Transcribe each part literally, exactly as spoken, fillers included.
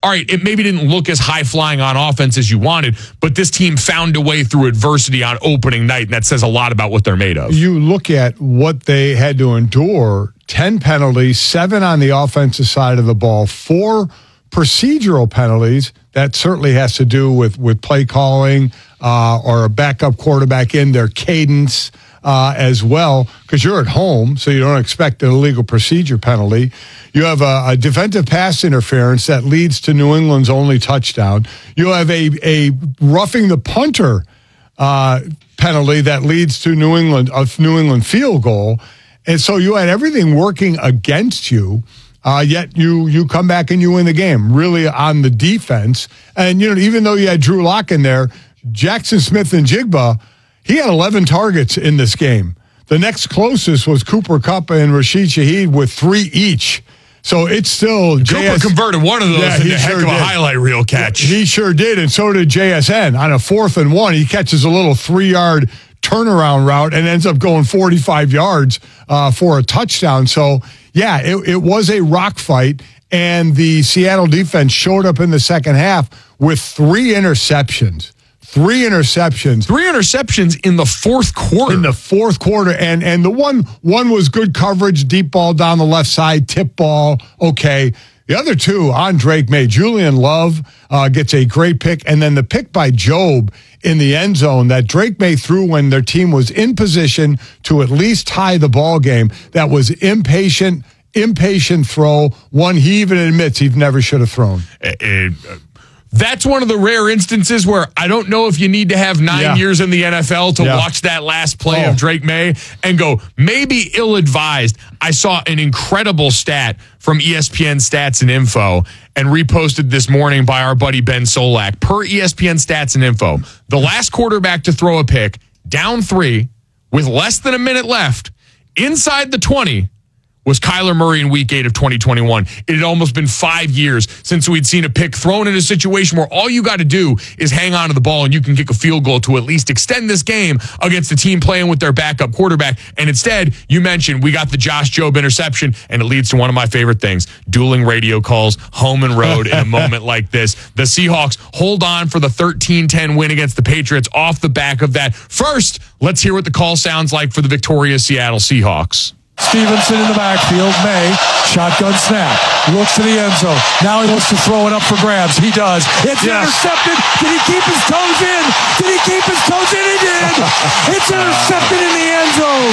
all right, it maybe didn't look as high-flying on offense as you wanted, but this team found a way through adversity on opening night, and that says a lot about what they're made of. You look at what they had to endure, ten penalties, seven on the offensive side of the ball, four procedural penalties. That certainly has to do with, with play calling uh, or a backup quarterback in their cadence uh, as well, because you're at home, so you don't expect an illegal procedure penalty. You have a, a defensive pass interference that leads to New England's only touchdown. You have a, a roughing the punter uh, penalty that leads to New England a New England field goal. And so you had everything working against you. Uh, yet you you come back and you win the game, really on the defense. And, you know, even though you had Drew Lock in there, Jackson Smith-Njigba, he had eleven targets in this game. The next closest was Cooper Kupp and Rashid Shaheed with three each. So it's still... Cooper J S- converted one of those yeah, into a heck sure of a did. highlight reel catch. He sure did, and so did J S N. On a fourth and one, he catches a little three-yard turnaround route and ends up going forty-five yards uh, for a touchdown. So, yeah, it, it was a rock fight, and the Seattle defense showed up in the second half with three interceptions. Three interceptions. Three interceptions in the fourth quarter. In the fourth quarter, and and the one one was good coverage, deep ball down the left side, tip ball, okay. The other two on Drake May. Julian Love uh, gets a great pick, and then the pick by Job in the end zone that Drake May threw when their team was in position to at least tie the ball game. That was impatient, impatient throw, one he even admits he never should have thrown. It, it, That's one of the rare instances where I don't know if you need to have nine yeah. years in the N F L to yeah. watch that last play oh. of Drake May and go, maybe ill-advised. I saw an incredible stat from E S P N Stats and Info and reposted this morning by our buddy Ben Solak. Per E S P N Stats and Info, the last quarterback to throw a pick, down three, with less than a minute left, inside the twenty, was Kyler Murray in week eight of twenty twenty-one. It had almost been five years since we'd seen a pick thrown in a situation where all you got to do is hang on to the ball and you can kick a field goal to at least extend this game against a team playing with their backup quarterback. And instead, you mentioned we got the Josh Jobe interception, and it leads to one of my favorite things, dueling radio calls, home and road in a moment like this. The Seahawks hold on for the thirteen ten win against the Patriots off the back of that. First, let's hear what the call sounds like for the victorious Seattle Seahawks. Stevenson in the backfield. May, shotgun snap, looks to the end zone. Now he wants to throw it up for grabs. He does. It's yes. intercepted. Did he keep his toes in? Did he keep his toes in? He did. It's intercepted in the end zone.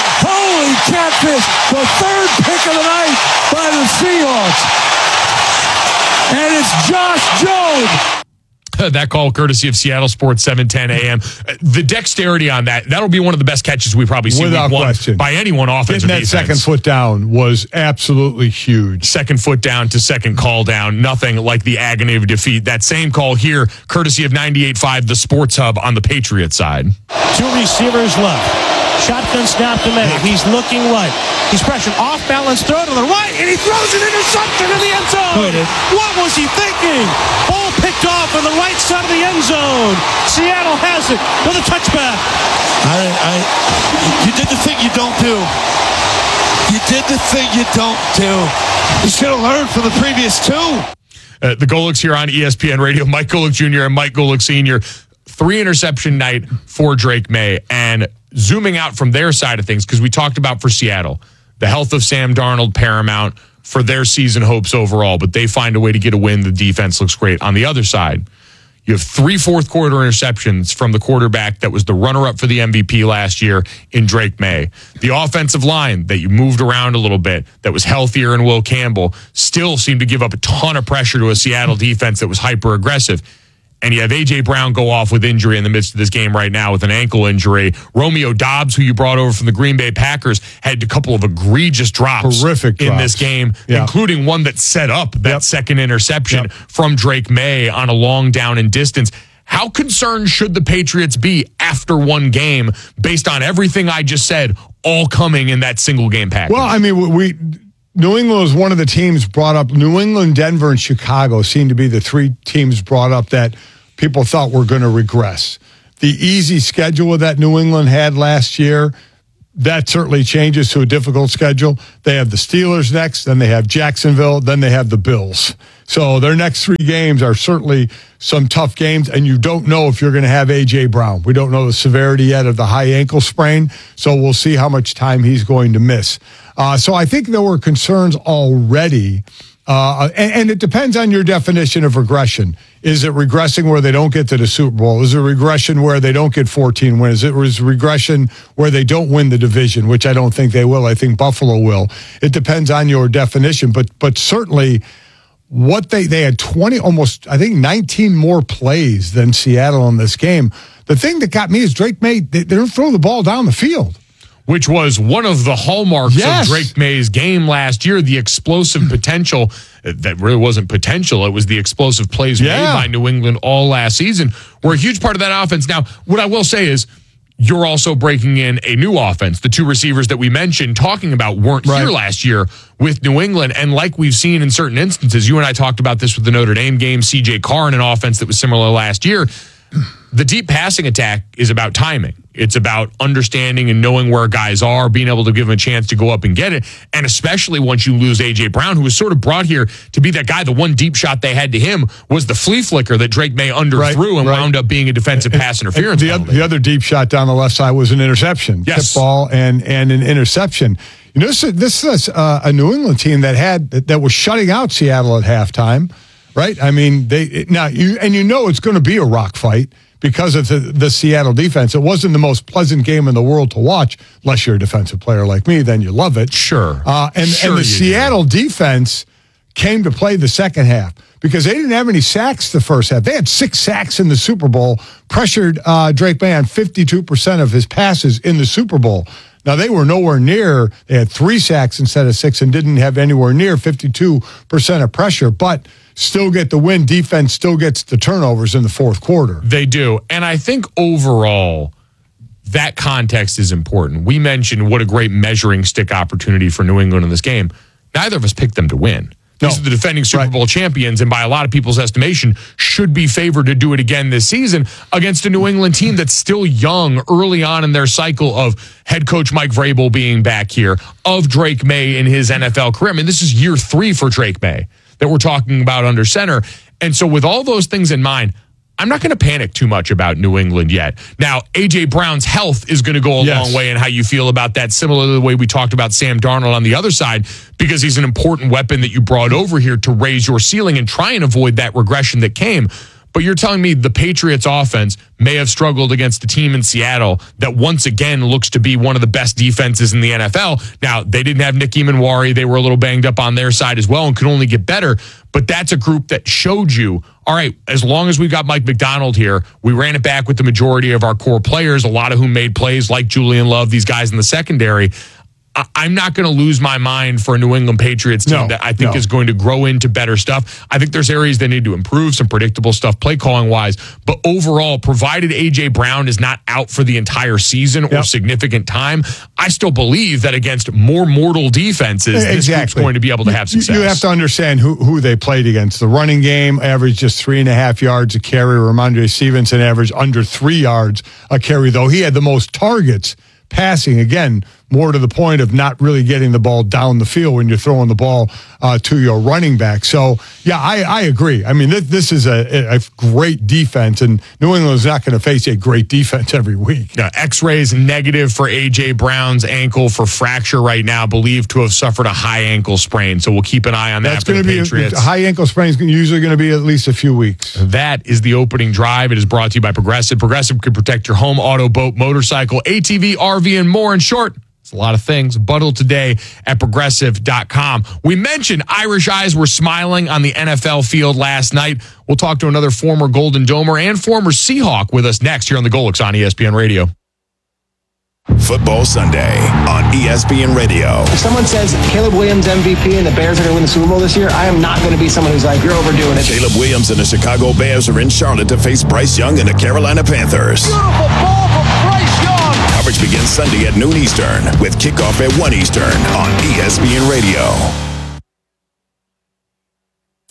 Holy catfish. The third pick of the night by the Seahawks. And it's Josh Jobe. That call courtesy of Seattle Sports seven ten A M. The dexterity on that, that'll be one of the best catches we probably see without week one question by anyone offense or that defense. Second foot down was absolutely huge. Second foot down to second call down. Nothing like the agony of defeat. That same call here, courtesy of ninety-eight point five, the Sports Hub on the Patriots side. Two receivers left. Shotgun snap to May. He's looking right. He's pressured. Off balance throw to the right, and he throws an interception in the end zone. What was he thinking? Ball picked off on the right side of the end zone. Seattle has it with a touchback. I, I, you did the thing you don't do. You did the thing you don't do. You should have learned from the previous two. Uh, the Golics here on E S P N Radio. Mike Golick Junior and Mike Golick Senior Three interception night for Drake May. And zooming out from their side of things, because we talked about for Seattle, the health of Sam Darnold paramount for their season hopes overall, but they find a way to get a win. The defense looks great. On the other side, you have three fourth quarter interceptions from the quarterback that was the runner-up for the M V P last year in Drake May. The offensive line that you moved around a little bit, that was healthier in Will Campbell, still seemed to give up a ton of pressure to a Seattle defense that was hyper-aggressive. And you have A J. Brown go off with injury in the midst of this game right now with an ankle injury. Romeo Doubs, who you brought over from the Green Bay Packers, had a couple of egregious drops Horrific in drops. this game, yeah. including one that set up that yep. second interception yep. from Drake May on a long down and distance. How concerned should the Patriots be after one game based on everything I just said, all coming in that single game package? Well, I mean, we... New England was one of the teams brought up. New England, Denver, and Chicago seemed to be the three teams brought up that people thought were going to regress. The easy schedule that New England had last year, that certainly changes to a difficult schedule. They have the Steelers next, then they have Jacksonville, then they have the Bills. So their next three games are certainly some tough games, and you don't know if you're going to have A J. Brown. We don't know the severity yet of the high ankle sprain, so we'll see how much time he's going to miss. Uh, so I think there were concerns already, uh, and, and it depends on your definition of regression. Is it regressing where they don't get to the Super Bowl? Is it regression where they don't get fourteen wins? It was regression where they don't win the division, which I don't think they will. I think Buffalo will. It depends on your definition, but but certainly what they they had twenty, almost I think nineteen more plays than Seattle in this game. The thing that got me is Drake May, they, they don't throw the ball down the field, which was one of the hallmarks yes. of Drake May's game last year, the explosive potential. That really wasn't potential. It was the explosive plays yeah. made by New England all last season were a huge part of that offense. Now, what I will say is you're also breaking in a new offense. The two receivers that we mentioned talking about weren't right. here last year with New England. And like we've seen in certain instances, you and I talked about this with the Notre Dame game, C J Carr in an offense that was similar last year. The deep passing attack is about timing. It's about understanding and knowing where guys are, being able to give them a chance to go up and get it. And especially once you lose A J. Brown, who was sort of brought here to be that guy, the one deep shot they had to him was the flea flicker that Drake May underthrew right, and right. wound up being a defensive and, pass interference. The, the other deep shot down the left side was an interception. Yes. Tip ball and, and an interception. You know, this, this is uh, a New England team that had that, that was shutting out Seattle at halftime, right? I mean, they now you and you know it's going to be a rock fight because of the, the Seattle defense. It wasn't the most pleasant game in the world to watch, unless you're a defensive player like me, then you love it. Sure. Uh, and, sure and the Seattle do. defense came to play the second half because they didn't have any sacks the first half. They had six sacks in the Super Bowl, pressured uh, Drake May on fifty-two percent of his passes in the Super Bowl. Now, they were nowhere near, they had three sacks instead of six and didn't have anywhere near fifty-two percent of pressure, but still get the win. Defense still gets the turnovers in the fourth quarter. They do. And I think overall, that context is important. We mentioned what a great measuring stick opportunity for New England in this game. Neither of us picked them to win. No. These are the defending Super Right. Bowl champions, and by a lot of people's estimation, should be favored to do it again this season against a New England team that's still young, early on in their cycle of head coach Mike Vrabel being back here, of Drake May in his N F L career. I mean, this is year three for Drake May that we're talking about under center. And so with all those things in mind, I'm not going to panic too much about New England yet. Now, A J. Brown's health is going to go a yes. long way in how you feel about that, similar to the way we talked about Sam Darnold on the other side, because he's an important weapon that you brought over here to raise your ceiling and try and avoid that regression that came. But you're telling me the Patriots offense may have struggled against a team in Seattle that once again looks to be one of the best defenses in the N F L. Now, they didn't have Nick Emanwari. They were a little banged up on their side as well and could only get better. But that's a group that showed you, all right, as long as we've got Mike McDonald here, we ran it back with the majority of our core players, a lot of whom made plays like Julian Love, these guys in the secondary. I'm not going to lose my mind for a New England Patriots team no, that I think no. is going to grow into better stuff. I think there's areas they need to improve, some predictable stuff, play calling wise. But overall, provided A J. Brown is not out for the entire season or yep. significant time, I still believe that against more mortal defenses, exactly. this group's going to be able to have success. You have to understand who, who they played against. The running game averaged just three and a half yards a carry. Ramondre Stevenson averaged under three yards a carry, though he had the most targets passing. Again, more to the point of not really getting the ball down the field when you're throwing the ball uh, to your running back. So, yeah, I, I agree. I mean, th- this is a, a great defense, and New England is not going to face a great defense every week. Yeah, X-rays negative for A J. Brown's ankle for fracture right now, believed to have suffered a high ankle sprain. So we'll keep an eye on that. That's going to be Patriots. A, a high ankle sprain is usually going to be at least a few weeks. That is the opening drive. It is brought to you by Progressive. Progressive can protect your home, auto, boat, motorcycle, A T V, R V, and more. In short, it's a lot of things. Bundle today at progressive dot com. We mentioned Irish eyes were smiling on the N F L field last night. We'll talk to another former Golden Domer and former Seahawk with us next here on the Golix on E S P N Radio. Football Sunday on E S P N Radio. If someone says Caleb Williams M V P and the Bears are going to win the Super Bowl this year, I am not going to be someone who's like, you're overdoing it. Caleb Williams and the Chicago Bears are in Charlotte to face Bryce Young and the Carolina Panthers. Beautiful ball from Bryce Young. Coverage begins Sunday at noon Eastern with kickoff at one Eastern on E S P N Radio.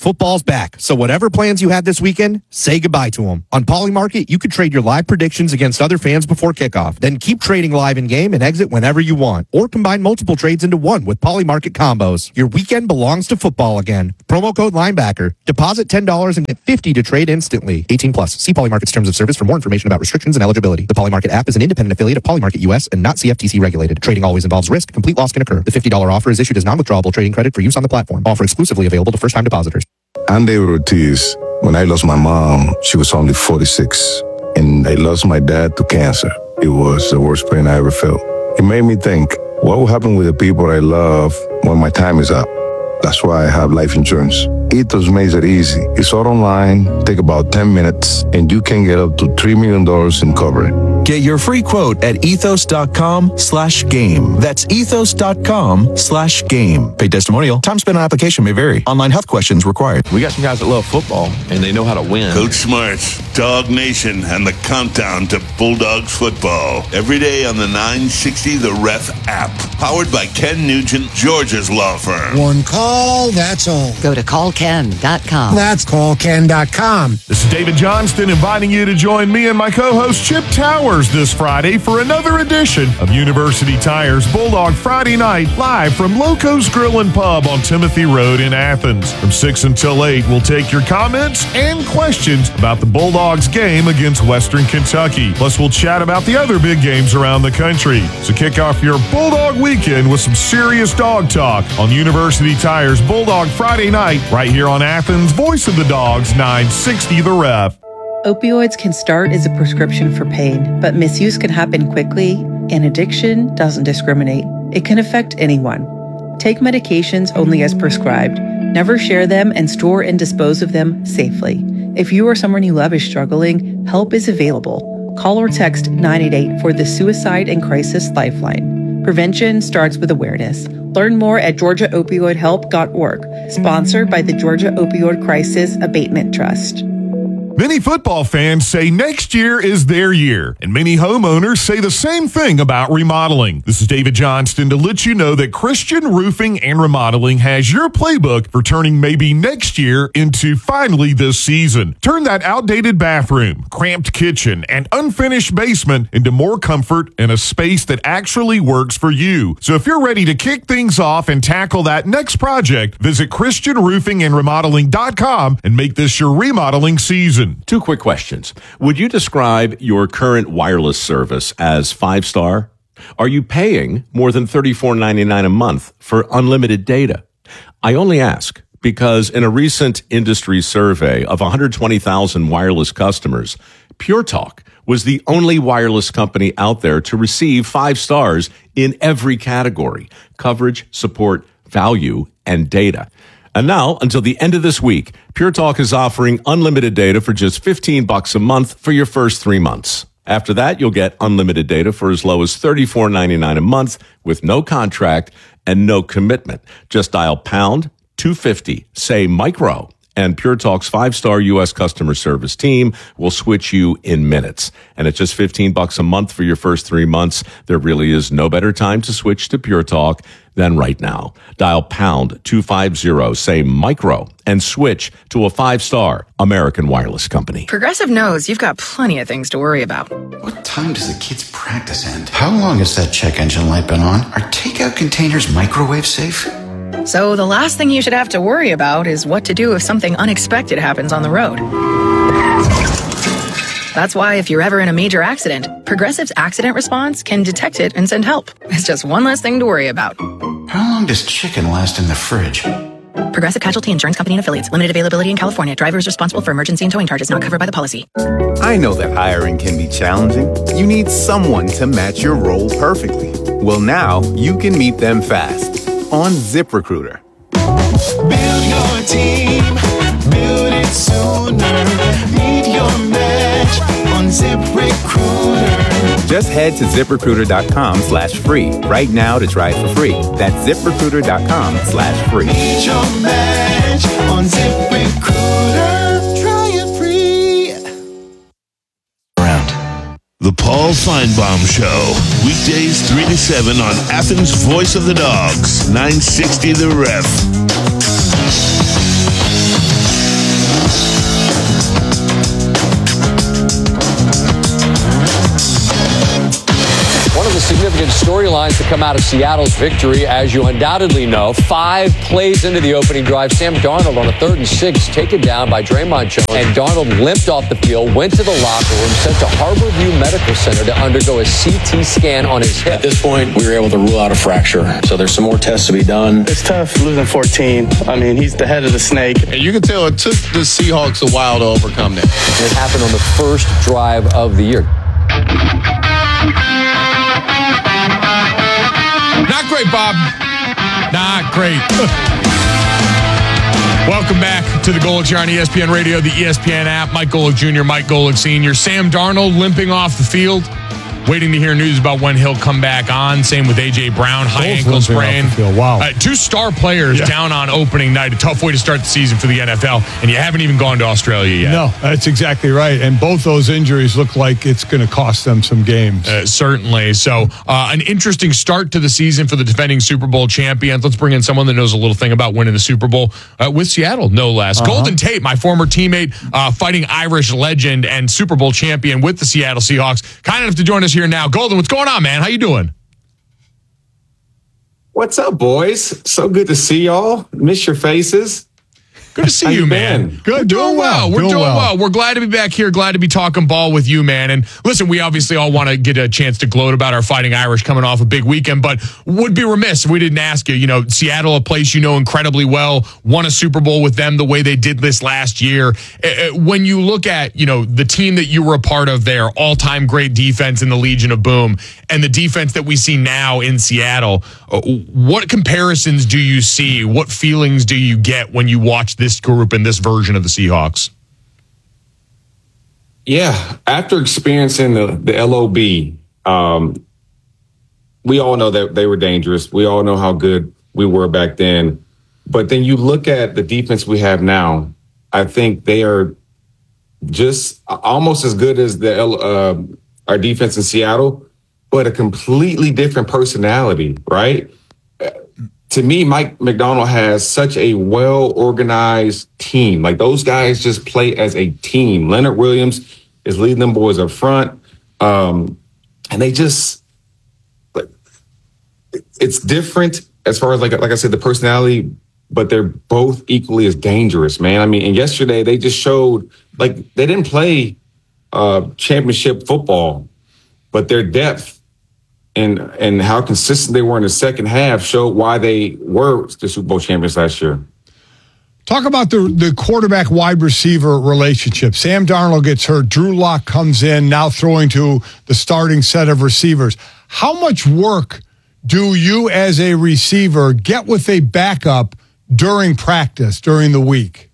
Football's back, so whatever plans you had this weekend, say goodbye to them. On Polymarket, you could trade your live predictions against other fans before kickoff. Then keep trading live in-game and exit whenever you want. Or combine multiple trades into one with Polymarket combos. Your weekend belongs to football again. Promo code Linebacker. Deposit ten dollars and get fifty dollars to trade instantly. eighteen plus. See Polymarket's terms of service for more information about restrictions and eligibility. The Polymarket app is an independent affiliate of Polymarket U S and not C F T C regulated. Trading always involves risk. Complete loss can occur. The fifty dollars offer is issued as non-withdrawable trading credit for use on the platform. Offer exclusively available to first-time depositors. I'm David Ortiz. When I lost my mom, she was only forty-six. And I lost my dad to cancer. It was the worst pain I ever felt. It made me think, what will happen with the people I love when my time is up? That's why I have life insurance. Ethos makes it easy. It's all online, take about ten minutes, and you can get up to three million dollars in coverage. Get your free quote at ethos.com slash game. That's ethos.com slash game. Paid testimonial. Time spent on application may vary. Online health questions required. We got some guys that love football, and they know how to win. Coach Smarts, Dog Nation, and the countdown to Bulldogs football. Every day on the nine sixty The Ref app. Powered by Ken Nugent, Georgia's law firm. One call, that's all. Go to call ken dot com. That's call ken dot com. This is David Johnston inviting you to join me and my co-host Chip Towers this Friday for another edition of University Tires Bulldog Friday Night, live from Loco's Grill and Pub on Timothy Road in Athens. From six until eight, we'll take your comments and questions about the Bulldogs game against Western Kentucky. Plus, we'll chat about the other big games around the country. So kick off your Bulldog weekend with some serious dog talk on University Tires Bulldog Friday Night, right here on Athens' Voice of the Dogs, nine sixty The Ref. Opioids can start as a prescription for pain, but misuse can happen quickly, and addiction doesn't discriminate. It can affect anyone. Take medications only as prescribed. Never share them and store and dispose of them safely. If you or someone you love is struggling, help is available. Call or text nine eight eight for the Suicide and Crisis Lifeline. Prevention starts with awareness. Learn more at georgia opioid help dot org. Sponsored by the Georgia Opioid Crisis Abatement Trust. Many football fans say next year is their year, and many homeowners say the same thing about remodeling. This is David Johnston to let you know that Christian Roofing and Remodeling has your playbook for turning maybe next year into finally this season. Turn that outdated bathroom, cramped kitchen, and unfinished basement into more comfort and a space that actually works for you. So if you're ready to kick things off and tackle that next project, visit christian roofing and remodeling dot com and make this your remodeling season. Two quick questions. Would you describe your current wireless service as five-star? Are you paying more than thirty-four ninety-nine a month for unlimited data? I only ask because in a recent industry survey of one hundred twenty thousand wireless customers, Pure Talk was the only wireless company out there to receive five stars in every category: coverage, support, value, and data. And now, until the end of this week, Pure Talk is offering unlimited data for just fifteen bucks a month for your first three months. After that, you'll get unlimited data for as low as thirty-four ninety-nine a month with no contract and no commitment. Just dial pound two fifty, say micro, and Pure Talk's five-star U S customer service team will switch you in minutes. And at just fifteen bucks a month for your first three months, there really is no better time to switch to Pure Talk than right now. Dial pound two fifty, say micro, and switch to a five-star American wireless company. Progressive knows you've got plenty of things to worry about. What time does the kids' practice end? How long has that check engine light been on? Are takeout containers microwave safe? So the last thing you should have to worry about is what to do if something unexpected happens on the road. That's why if you're ever in a major accident, Progressive's accident response can detect it and send help. It's just one less thing to worry about. How long does chicken last in the fridge? Progressive Casualty Insurance Company and Affiliates. Limited availability in California. Drivers responsible for emergency and towing charges not covered by the policy. I know that hiring can be challenging. You need someone to match your role perfectly. Well, now you can meet them fast on ZipRecruiter. Build your team, build it sooner. Meet your match on ZipRecruiter. Just head to ZipRecruiter.com slash free right now to try it for free. That's ZipRecruiter.com slash free. Meet your match on ZipRecruiter. Try it free. Around. The Paul Feinbaum Show. Weekdays three to seven on Athens' Voice of the Dogs. nine sixty The Ref. been storylines to come out of Seattle's victory, as you undoubtedly know. Five plays into the opening drive, Sam Darnold on a third and six, taken down by Draymond Jones, and Darnold limped off the field, went to the locker room, sent to Harborview Medical Center to undergo a C T scan on his hip. At this point, we were able to rule out a fracture, so there's some more tests to be done. It's tough losing fourteen. I mean, he's the head of the snake. And you can tell it took the Seahawks a while to overcome that. It happened on the first drive of the year. Not great, Bob. Not great. Welcome back to the Golic here on E S P N Radio, the E S P N app. Mike Golic Junior, Mike Golic Senior Sam Darnold limping off the field. Waiting to hear news about when he'll come back on. Same with A J. Brown, high Both ankle sprain. Wow. Uh, two star players Yeah. down on opening night. A tough way to start the season for the N F L, and you haven't even gone to Australia yet. No, that's exactly right. And both those injuries look like it's going to cost them some games. Uh, certainly. So, uh, an interesting start to the season for the defending Super Bowl champions. Let's bring in someone that knows a little thing about winning the Super Bowl uh, with Seattle, no less. Uh-huh. Golden Tate, my former teammate, uh, fighting Irish legend and Super Bowl champion with the Seattle Seahawks. Kind enough to join us here now. Golden, what's going on, man? How you doing? What's up, boys? So good to see y'all. Miss your faces. Good to see How you, you man. been? Good, doing well. We're Doing doing well. well. We're glad to be back here. Glad to be talking ball with you, man. And listen, we obviously all want to get a chance to gloat about our Fighting Irish coming off a big weekend, but would be remiss if we didn't ask you. You know, Seattle, a place you know incredibly well, won a Super Bowl with them the way they did this last year. Uh, When you look at, you know, the team that you were a part of there, all-time great defense in the Legion of Boom, and the defense that we see now in Seattle, uh, what comparisons do you see? What feelings do you get when you watch this group and this version of the Seahawks? Yeah, after experiencing the, the L O B, um, we all know that they were dangerous. We all know how good we were back then. But then you look at the defense we have now, I think they are just almost as good as the uh, our defense in Seattle, but a completely different personality, right? To me, Mike Macdonald has such a well-organized team. Like, those guys just play as a team. Leonard Williams is leading them boys up front. Um, and they just, like, it's different as far as, like, like I said, the personality, but they're both equally as dangerous, man. I mean, and yesterday they just showed, like, they didn't play uh, championship football, but their depth and and how consistent they were in the second half showed why they were the Super Bowl champions last year. Talk about the the quarterback wide receiver relationship. Sam Darnold gets hurt. Drew Lock comes in, now throwing to the starting set of receivers. How much work do you as a receiver get with a backup during practice, during the week?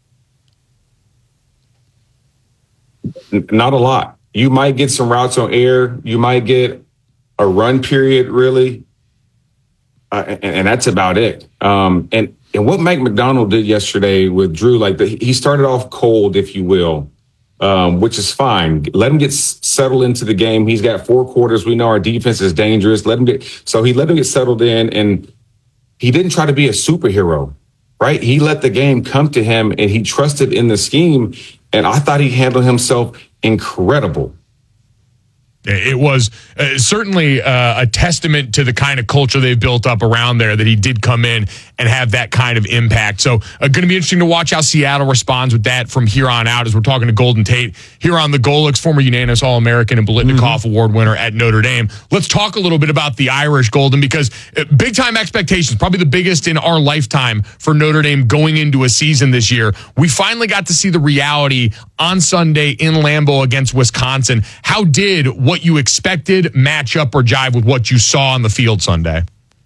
N- not a lot. You might get some routes on air. You might get a run period, really. Uh, and, and that's about it. Um, and, and what Mike Macdonald did yesterday with Drew, like the, he started off cold, if you will, um, which is fine. Let him get s- settled into the game. He's got four quarters. We know our defense is dangerous. Let him get, so he let him get settled in, and he didn't try to be a superhero, right? He let the game come to him, and he trusted in the scheme. And I thought he handled himself incredible. It was uh, certainly uh, a testament to the kind of culture they've built up around there that he did come in and have that kind of impact. So uh, going to be interesting to watch how Seattle responds with that from here on out as we're talking to Golden Tate here on the Golics, former unanimous All-American and Biletnikoff mm-hmm. Award winner at Notre Dame. Let's talk a little bit about the Irish, Golden, because uh, big-time expectations, probably the biggest in our lifetime for Notre Dame going into a season this year. We finally got to see the reality on Sunday in Lambeau against Wisconsin. How did what you expected match up or jive with what you saw on the field Sunday?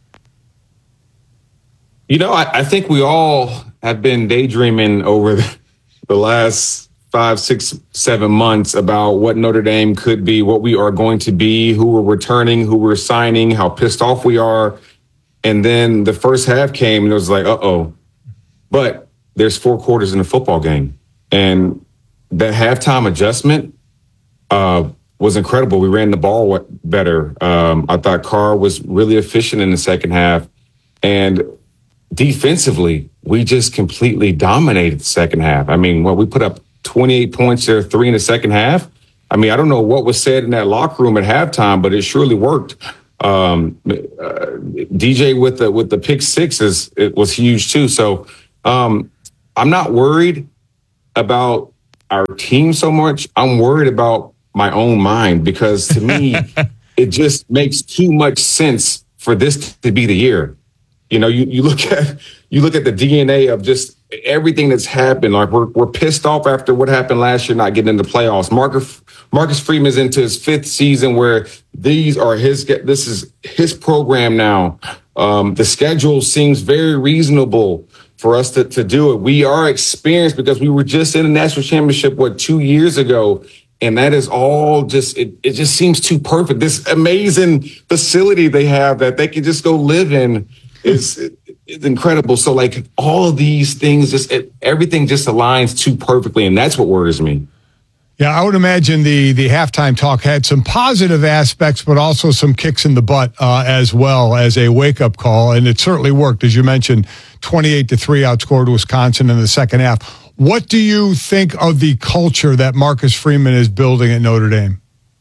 You know, I, I think we all have been daydreaming over the, the last five, six, seven months about what Notre Dame could be, what we are going to be, who we're returning, who we're signing, how pissed off we are. And then the first half came and it was like, uh-oh. But there's four quarters in the football game. And that halftime adjustment uh, was incredible. We ran the ball better. Um, I thought Carr was really efficient in the second half. And defensively, we just completely dominated the second half. I mean, well, we put up twenty-eight points there, three in the second half. I mean, I don't know what was said in that locker room at halftime, but it surely worked. Um, uh, D J with the with the pick six is it was huge too. So um, I'm not worried about our team so much. I'm worried about my own mind, because to me, it just makes too much sense for this to be the year. You know, you, you look at you look at the D N A of just everything that's happened. Like we're we're pissed off after what happened last year, not getting into the playoffs. Marcus Marcus Freeman's into his fifth season where these are his. This is his program now. Um, the schedule seems very reasonable for us to to do it. We are experienced because we were just in a national championship what two years ago. And that is all just, it, it just seems too perfect. This amazing facility they have that they can just go live in is it's incredible. So like all of these things, just it, everything just aligns too perfectly. And that's what worries me. Yeah, I would imagine the the halftime talk had some positive aspects, but also some kicks in the butt uh, as well as a wake-up call. And it certainly worked. As you mentioned, twenty-eight to three outscored Wisconsin in the second half. What do you think of the culture that Marcus Freeman is building at Notre Dame?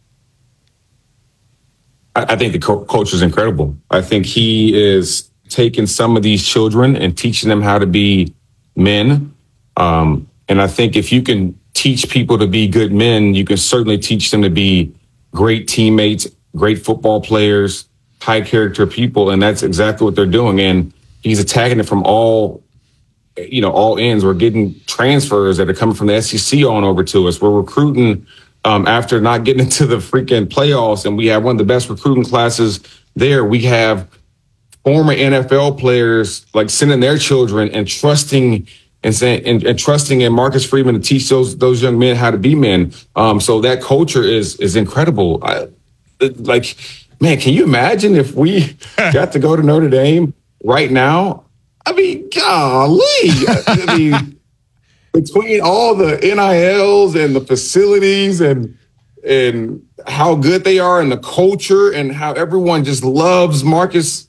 I, I think the co- culture is incredible. I think he is taking some of these children and teaching them how to be men. Um, and I think if you can teach people to be good men, you can certainly teach them to be great teammates, great football players, high character people. And that's exactly what they're doing. And he's attacking it from all you know, all ends. We're getting transfers that are coming from the S E C on over to us. We're recruiting um, after not getting into the freaking playoffs, and we have one of the best recruiting classes there. We have former N F L players like sending their children and trusting and saying and, and trusting in Marcus Freeman to teach those those young men how to be men. Um, so that culture is is incredible. I, like, man, can you imagine if we got to go to Notre Dame right now? I mean, golly. I mean, between all the N I Ls and the facilities and and how good they are and the culture and how everyone just loves Marcus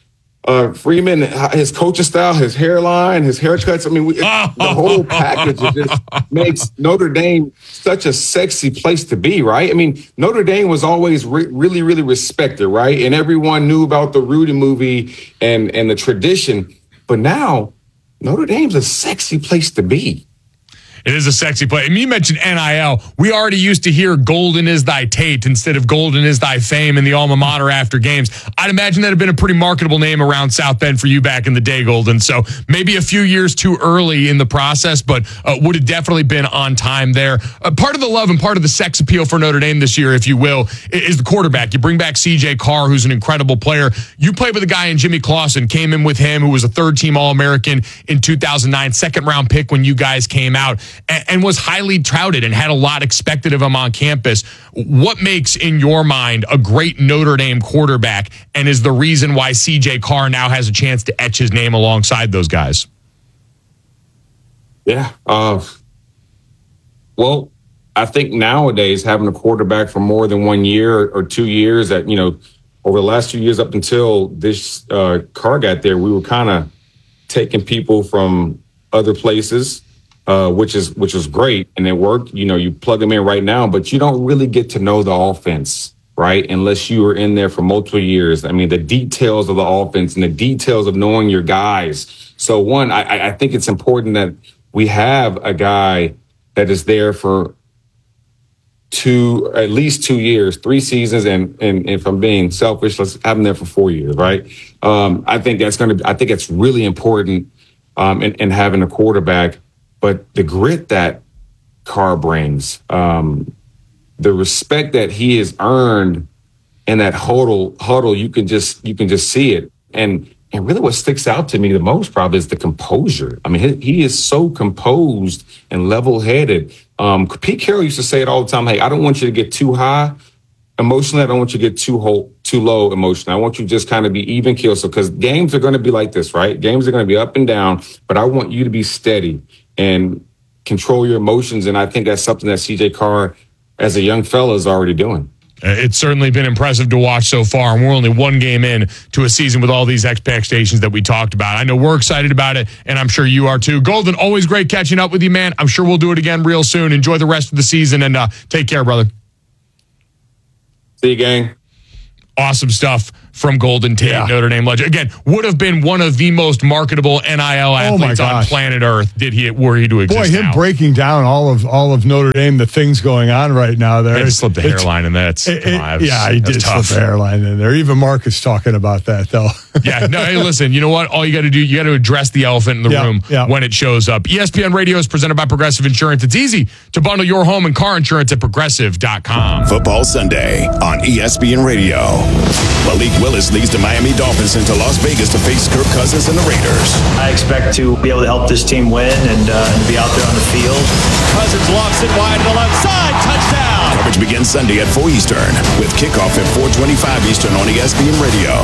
uh, Freeman, his coaching style, his hairline, his haircuts. I mean, we, it, the whole package it just makes Notre Dame such a sexy place to be, right? I mean, Notre Dame was always re- really, really respected, right? And everyone knew about the Rudy movie and and the tradition. But now, Notre Dame's a sexy place to be. It is a sexy play. And you mentioned N I L. We already used to hear golden is thy Tate instead of golden is thy fame in the alma mater after games. I'd imagine that had been a pretty marketable name around South Bend for you back in the day, Golden. So maybe a few years too early in the process, but uh, would have definitely been on time there. Uh, part of the love and part of the sex appeal for Notre Dame this year, if you will, is the quarterback. You bring back C J Carr, who's an incredible player. You played with a guy in Jimmy Clausen, came in with him, who was a third-team All-American in two thousand nine, second-round pick when you guys came out, and was highly touted and had a lot expected of him on campus. What makes, in your mind, a great Notre Dame quarterback, and is the reason why C J Carr now has a chance to etch his name alongside those guys? Yeah. Uh, well, I think nowadays having a quarterback for more than one year or two years that, you know, over the last few years up until this uh, Carr got there, we were kind of taking people from other places, Uh, which is which is great, and it worked. You know, you plug them in right now, but you don't really get to know the offense, right? Unless you were in there for multiple years. I mean, the details of the offense and the details of knowing your guys. So, one, I, I think it's important that we have a guy that is there for two, at least two years, three seasons, and and, and if I'm being selfish, let's have him there for four years, right? Um, I think that's going to. I think it's really important um, in, in having a quarterback. But the grit that Carr brings, um, the respect that he has earned in that huddle, huddle, you can just you can just see it. And and really, what sticks out to me the most probably is the composure. I mean, he, he is so composed and level-headed. Um, Pete Carroll used to say it all the time. Hey, I don't want you to get too high emotionally. I don't want you to get too whole, too low emotionally. I want you to just kind of be even keel. So, because games are going to be like this, right? Games are going to be up and down. But I want you to be steady and control your emotions. And I think that's something that C J Carr, as a young fella, is already doing. It's certainly been impressive to watch so far, and we're only one game in to a season with all these expectations that we talked about. I know we're excited about it, and I'm sure you are too. Golden, always great catching up with you, man. I'm sure we'll do it again real soon. Enjoy the rest of the season, and uh, take care, brother. See you, gang. Awesome stuff from Golden Tate, yeah. Notre Dame legend. Again, would have been one of the most marketable N I L athletes oh on planet Earth did he were he to exist. Boy, him now. breaking down all of all of Notre Dame, the things going on right now there. He slipped the hairline in that. It, it, on, was, yeah, he did tough. slip the hairline in there. Even Marcus talking about that, though. yeah, no, hey, listen, you know what? All you got to do, you got to address the elephant in the yeah, room yeah. when it shows up. E S P N Radio is presented by Progressive Insurance. It's easy to bundle your home and car insurance at progressive dot com. Football Sunday on E S P N Radio. Malik Willis leads the Miami Dolphins into Las Vegas to face Kirk Cousins and the Raiders. I expect to be able to help this team win and uh, be out there on the field. Cousins lofts it wide to the left side. Touchdown. Coverage begins Sunday at four Eastern with kickoff at four twenty-five Eastern on E S P N Radio.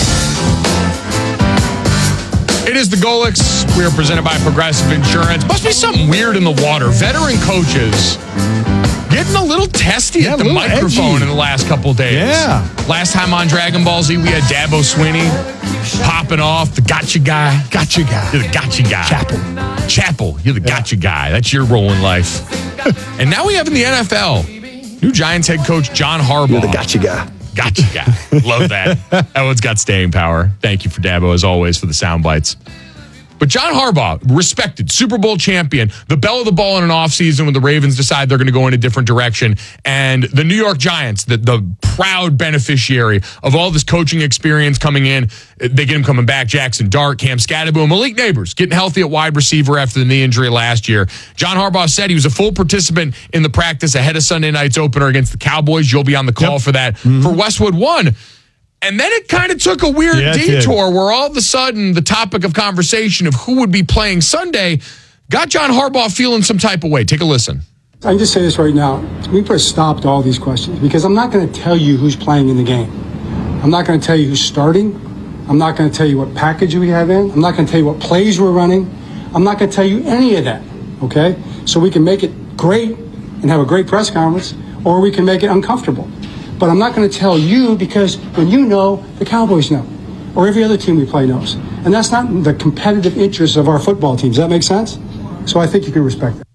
It is the Golics. We are presented by Progressive Insurance. Must be something weird in the water. Veteran coaches getting a little testy yeah, at the microphone edgy. in the last couple of days. Yeah. Last time on Dragon Ball Z, we had Dabo Swinney popping off, the gotcha guy. Gotcha guy. You're the gotcha guy. Chapel. Chapel. You're the yeah. gotcha guy. That's your role in life. And now we have in the N F L, new Giants head coach John Harbaugh. You're the gotcha guy. Gotcha guy. Love that. That one's got staying power. Thank you for Dabo, as always, for the sound bites. But John Harbaugh, respected, Super Bowl champion, the belle of the ball in an offseason when the Ravens decide they're going to go in a different direction. And the New York Giants, the, the proud beneficiary of all this coaching experience coming in, they get him coming back. Jackson Dart, Cam Scatterbo, and Malik Neighbors getting healthy at wide receiver after the knee injury last year. John Harbaugh said he was a full participant in the practice ahead of Sunday night's opener against the Cowboys. You'll be on the call yep. for that. Mm-hmm. For Westwood One. And then it kind of took a weird yeah, detour where all of a sudden the topic of conversation of who would be playing Sunday got John Harbaugh feeling some type of way. Take a listen. I can just say this right now. We put a stop to all these questions because I'm not going to tell you who's playing in the game. I'm not going to tell you who's starting. I'm not going to tell you what package we have in. I'm not going to tell you what plays we're running. I'm not going to tell you any of that, okay? So we can make it great and have a great press conference, or we can make it uncomfortable. But I'm not going to tell you because when you know, the Cowboys know, or every other team we play knows. And that's not the competitive interests of our football teams. Does that make sense? So I think you can respect that.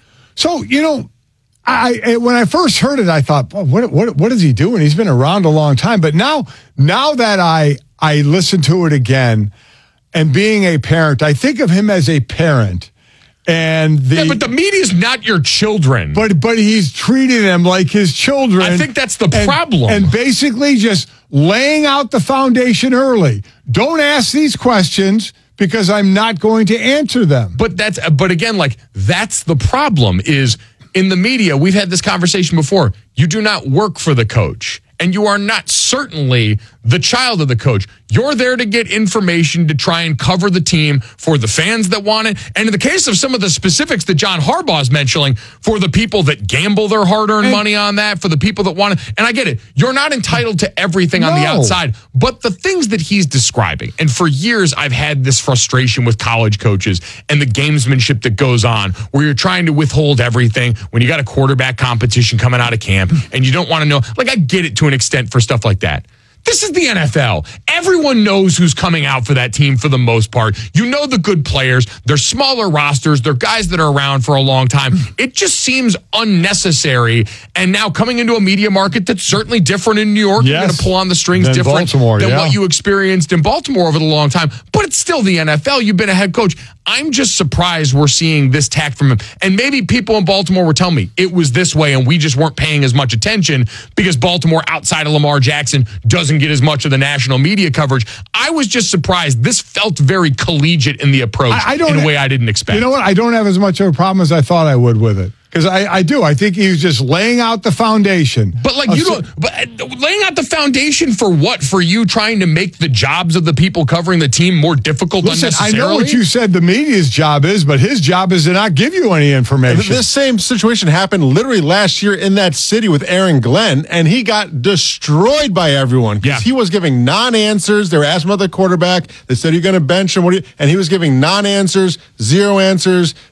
So, you know, I when I first heard it, I thought, oh, what what what is he doing? He's been around a long time. But now, now that I I listen to it again, and being a parent, I think of him as a parent. And the, yeah, but the media's not your children. But but he's treating them like his children. I think that's the and, problem. And basically just laying out the foundation early. Don't ask these questions because I'm not going to answer them. But that's but again, like that's the problem is in the media, we've had this conversation before. You do not work for the coach. And you are not certainly the child of the coach. You're there to get information to try and cover the team for the fans that want it. And in the case of some of the specifics that John Harbaugh is mentioning, for the people that gamble their hard-earned and, money on that, for the people that want it. And I get it. You're not entitled to everything no. on the outside. But the things that he's describing, and for years I've had this frustration with college coaches and the gamesmanship that goes on, where you're trying to withhold everything when you got a quarterback competition coming out of camp and you don't want to know. Like, I get it to an extent for stuff like that. This is the N F L. Everyone knows who's coming out for that team for the most part. You know the good players. They're smaller rosters. They're guys that are around for a long time. It just seems unnecessary. And now coming into a media market that's certainly different in New York, yes, you're going to pull on the strings than different Baltimore, than yeah. what you experienced in Baltimore over the long time. But it's still the N F L. You've been a head coach. I'm just surprised we're seeing this tack from him. And maybe people in Baltimore were telling me it was this way and we just weren't paying as much attention because Baltimore, outside of Lamar Jackson, doesn't get as much of the national media coverage. I was just surprised. This felt very collegiate in the approach I, I don't, in a way I didn't expect. You know what? I don't have as much of a problem as I thought I would with it. Because I, I do. I think he was just laying out the foundation. But like you don't, but laying out the foundation for what? For you trying to make the jobs of the people covering the team more difficult Listen, unnecessarily? I know what you said the media's job is, but his job is to not give you any information. This same situation happened literally last year in that city with Aaron Glenn, and he got destroyed by everyone because yeah. he was giving non-answers. They were asking about the quarterback. They said, you're going to bench him. What do you? And he was giving non-answers, zero answers.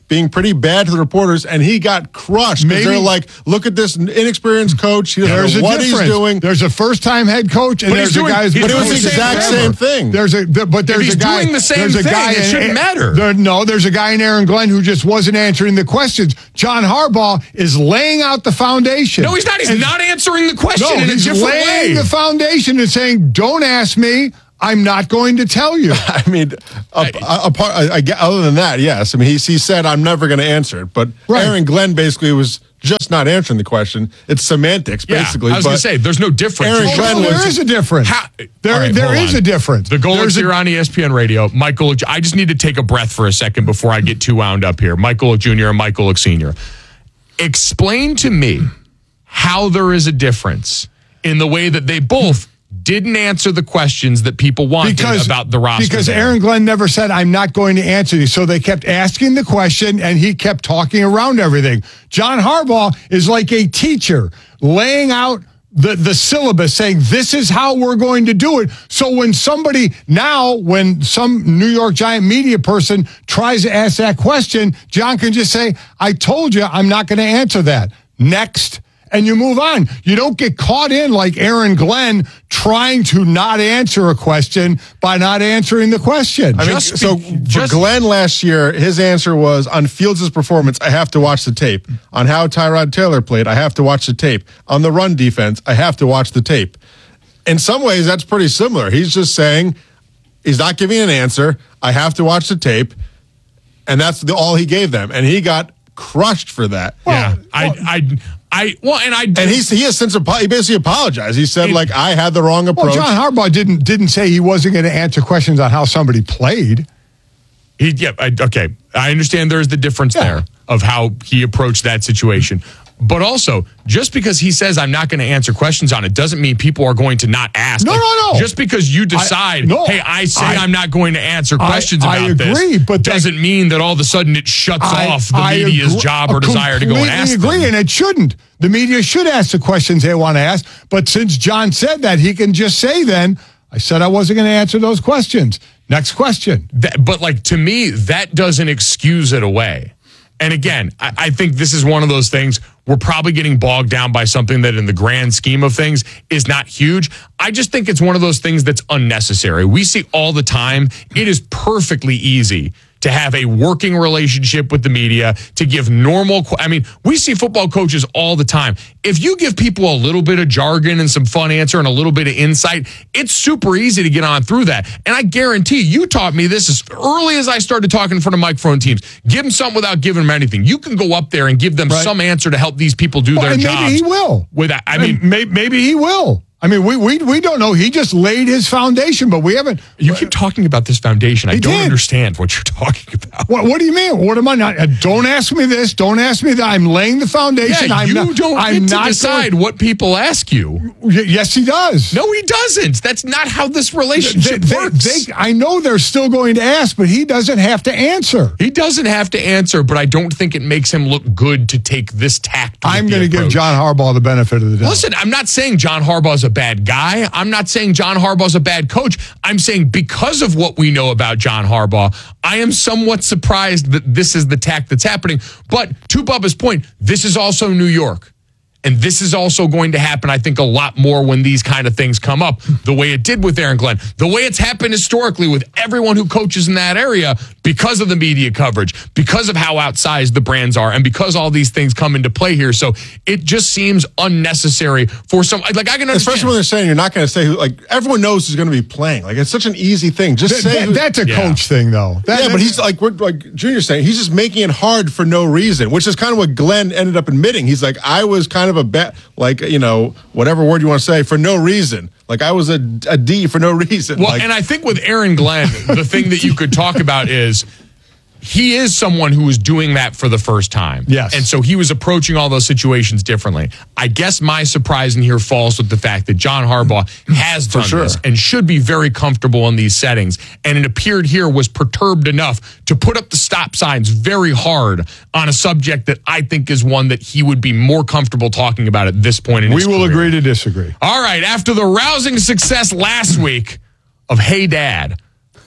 being pretty bad to the reporters, and he got crushed. Maybe they're like, look at this inexperienced coach. He doesn't know what he's doing. There's a first-time head coach, and but there's doing, a guy. But it was the exact same thing. There's a, but there's if he's a guy doing the same there's a thing. Guy it in, shouldn't matter. There, no, there's a guy in Aaron Glenn who just wasn't answering the questions. John Harbaugh is laying out the foundation. No, he's not. He's and, not answering the question no, in a he's different laying way. the foundation and saying, "Don't ask me. I'm not going to tell you." I mean, a, a, a part, I, I, other than that, yes. I mean, he, he said, I'm never going to answer it. But right. Aaron Glenn basically was just not answering the question. It's semantics, yeah, basically. I was going to say, there's no difference. Aaron Glenn, no, there is a difference. How, there right, there is on. a difference. The Golics There's here a, on E S P N Radio. Mike Golic, I just need to take a breath for a second before I get too wound up here. Mike Golic Junior and Mike Golic Senior Explain to me how there is a difference in the way that they both didn't answer the questions that people wanted because, about the roster. Because there. Aaron Glenn never said, I'm not going to answer you. So they kept asking the question, and he kept talking around everything. John Harbaugh is like a teacher laying out the, the syllabus, saying, this is how we're going to do it. So when somebody now, when some New York Giant media person tries to ask that question, John can just say, I told you I'm not going to answer that. Next. And you move on. You don't get caught in like Aaron Glenn trying to not answer a question by not answering the question. I mean, just so be, just, for Glenn last year, his answer was, on Fields' performance, I have to watch the tape. On how Tyrod Taylor played, I have to watch the tape. On the run defense, I have to watch the tape. In some ways, that's pretty similar. He's just saying, he's not giving an answer. I have to watch the tape. And that's the, all he gave them. And he got crushed for that. Well, yeah, well, I... I I well, and I and he's he has since he basically apologized. He said it, like I had the wrong approach. Well, John Harbaugh didn't didn't say he wasn't going to answer questions on how somebody played. He yeah I, okay. I understand there's the difference yeah. there of how he approached that situation. But also, just because he says I'm not going to answer questions on it doesn't mean people are going to not ask. No, like, no, no. Just because you decide, I, no, hey, I say I, I'm not going to answer questions I, about I agree, this, but doesn't that, mean that all of a sudden it shuts I, off the I media's agree, job or desire to go and ask agree, them. And it shouldn't. The media should ask the questions they want to ask. But since John said that, he can just say then, I said I wasn't going to answer those questions. Next question. That, but like to me, that doesn't excuse it away. And again, I, I think this is one of those things we're probably getting bogged down by something that in the grand scheme of things is not huge. I just think it's one of those things that's unnecessary. We see all the time, it is perfectly easy to have a working relationship with the media, to give normal, I mean, we see football coaches all the time. If you give people a little bit of jargon and some fun answer and a little bit of insight, it's super easy to get on through that. And I guarantee you taught me this as early as I started talking in front of microphone teams. Give them something without giving them anything. You can go up there and give them right. some answer to help these people do well, their and jobs. Maybe he will. Without, I mean, maybe, maybe he will. I mean, we we we don't know. He just laid his foundation, but we haven't. You keep talking about this foundation. I don't did. understand what you're talking about. What What do you mean? What am I not? Uh, don't ask me this. Don't ask me that. I'm laying the foundation. Yeah, I'm you not, don't I'm get not to decide going, what people ask you. Yes, he does. No, he doesn't. That's not how this relationship they, works. They, they, I know they're still going to ask, but he doesn't have to answer. He doesn't have to answer, but I don't think it makes him look good to take this tact. I'm going to give John Harbaugh the benefit of the doubt. Listen, I'm not saying John Harbaugh's a bad guy. I'm not saying John Harbaugh's a bad coach. I'm saying because of what we know about John Harbaugh, I am somewhat surprised that this is the tact that's happening. But to Bubba's point, this is also New York. And this is also going to happen, I think, a lot more when these kind of things come up, the way it did with Aaron Glenn, the way it's happened historically with everyone who coaches in that area because of the media coverage, because of how outsized the brands are, and because all these things come into play here. So it just seems unnecessary for some, like I can understand. Especially when they're saying you're not going to say who, like everyone knows who's going to be playing. Like it's such an easy thing. Just Th- say that, who, that's a yeah. coach thing, though. That, yeah, but he's like, we're like Junior's saying, he's just making it hard for no reason, which is kind of what Glenn ended up admitting. He's like, I was kind of a bet, like, you know, whatever word you want to say, for no reason. Like I was a, a D for no reason. Well, like, and I think with Aaron Glenn, the thing that you could talk about is he is someone who was doing that for the first time. Yes. And so he was approaching all those situations differently. I guess my surprise in here falls with the fact that John Harbaugh has done sure. this and should be very comfortable in these settings. And it appeared here was perturbed enough to put up the stop signs very hard on a subject that I think is one that he would be more comfortable talking about at this point in his We will career. agree to disagree. All right. After the rousing success last week of Hey Dad,